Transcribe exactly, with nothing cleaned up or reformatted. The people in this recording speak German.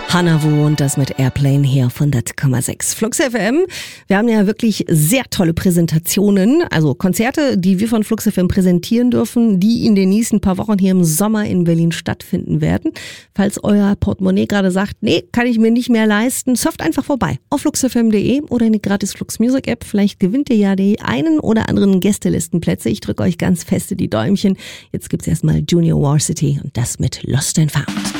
Hannah und das mit Airplane hier auf hundert Komma sechs Flux F M. Wir haben ja wirklich sehr tolle Präsentationen, also Konzerte, die wir von Flux F M präsentieren dürfen, die in den nächsten paar Wochen hier im Sommer in Berlin stattfinden werden. Falls euer Portemonnaie gerade sagt, nee, kann ich mir nicht mehr leisten, surft einfach vorbei auf flux f m punkt de oder in die gratis Flux Music App. Vielleicht gewinnt ihr ja die einen oder anderen Gästelistenplätze. Ich drücke euch ganz feste die Däumchen. Jetzt gibt's erstmal Junior Varsity und das mit Lost and Found.